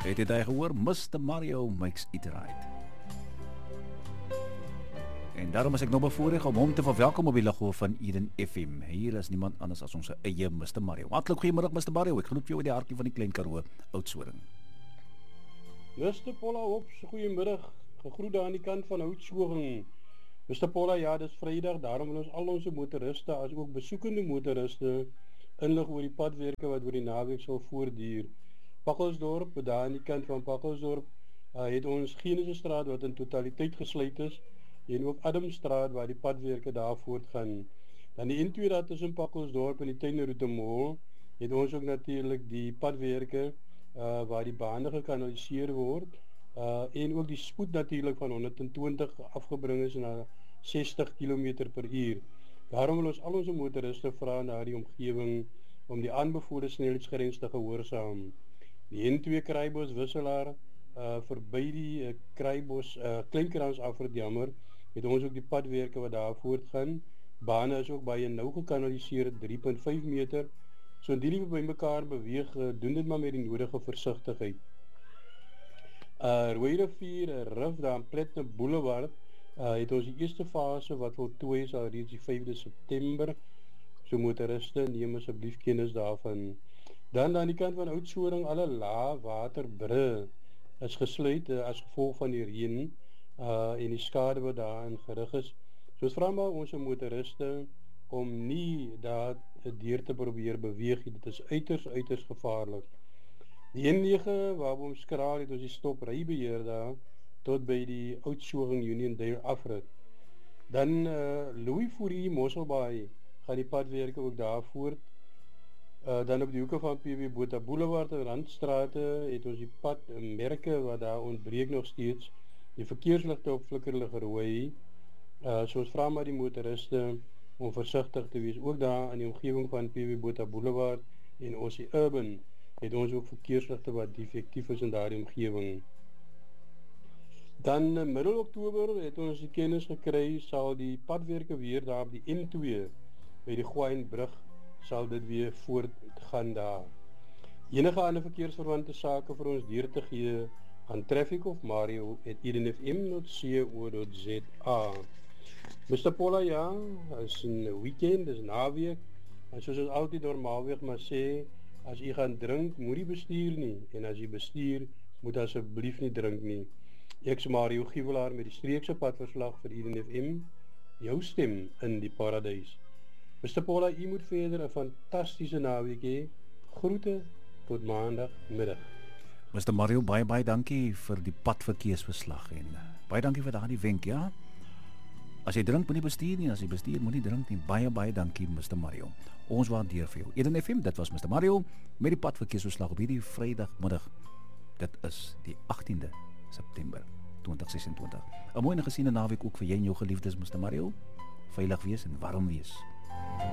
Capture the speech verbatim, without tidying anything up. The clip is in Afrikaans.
Het jy dit gehoor? mister Mario makes it right. En daarom is ek nog bevoorreg om hom te verwelkom op die liggolf van Eden F M. Hier is niemand anders as ons eie mister Mario. Hartlik goeiemiddag mister Mario. Ek groet jou uit die hartjie van die Klein Karoo, Oudtshoorn. mister Paula Hops, goeiemiddag. Gegroet daar aan die kant van Oudtshoorn. mister Paula, ja, dis Vrydag, daarom wil ons al ons motoriste as ook besoekende motoriste inlig oor die padwerke wat oor die naweek sal voortduur. Pakkelsdorp, daar aan die kant van Pakkelsdorp, uh, het ons Genesestraat wat in totaliteit gesluit is, en ook Adamstraat waar die padwerke daar voortgaan. Dan die N twee daar tussen Pakkelsdorp en die Tuinroete Mall, het ons ook natuurlik die padwerke uh, waar die bane gekanaliseer word, uh, en ook die spoed natuurlik van honderd en twintig afgebring is na sestig kilometer per uur. Daarom wil ons al ons motoriste vra na die omgewing om die aanbevole snelheidsgrens te gehoorsaam. Die N twee Kraaibos wisselaar uh, verby die uh, Kraaibos uh, Kleinkrans afrit jammer, het ons ook die padwerke wat daar voortgaan. Bane is ook baie nou gekanaliseer, drie komma vyf meter. So indien die by mekaar beweeg, uh, doen dit maar met die nodige versigtigheid. Uh, Rooirivier, uh, Rif, daar aan Pletne Boulevard, uh, het ons die eerste fase wat voltooi is al reeds die vyfde September. So motoriste, neem asseblief kennis daarvan. Dan aan die kant van Oudtshoorn, alle laagwaterbrûe is gesluit uh, as gevolg van die reën uh, en die skade wat daarin gerig is. So ons vra maar ons motoriste om nie daar deur te probeer beweeg. Dit is uiters, uiters gevaarlik. Die N nege waar ons kraal het ons die stop rybeheer daar tot by die Oudtshoorn Uniondale afrit. Dan uh, Louis Fourie, Mosselbaai, gaan die padwerke ook daar voort. Uh, dan op die hoeke van P W Botha Boulevard en Randstrate het ons die padmerke wat daar ontbreek nog steeds. Die verkeersligte op flikkerlig rooi. Uh, so ons vra maar die motoriste om versigtig te wees. Ook daar in die omgewing van P W Botha Boulevard en ons die Urban het ons ook verkeersligte wat defektief is in daardie omgewing. Dan uh, middel Oktober het ons die kennis gekry, sal die padwerke weer daar op die N twee by die Gwaainbrug sal dit weer voortgaan daar. Enige ander verkeersverwante sake vir ons deur te gee aan Traffic of Mario at edenfm dot co dot za. mister Paula, ja, is een weekend, is naweek, en soos ons altyd normaalweg maar sê, as jy gaan drink, moet jy bestuur nie, en as jy bestuur, moet asseblief nie drink nie. Ek is Mario Giewelaar met die streekse padverslag vir Eden F M, jou stem in die paradys. mister Paula, jy moet verder 'n fantastiese naweek hê. Groete tot maandagmiddag. mister Mario, baie baie dankie vir die padverkeersverslag en baie dankie vir daardie wenk, ja. As jy drink, moet nie bestuur nie, as jy bestuur, moet nie drink nie. Baie baie dankie mister Mario. Ons waardeer vir jou. Eden F M, dit was mister Mario met die padverkeersverslag op hierdie Vrydagmiddag. Dit is die agtiende September twintig ses en twintig. 'n Mooi en gesiene naweek ook vir jy en jou geliefdes mister Mario. Veilig wees en warm wees.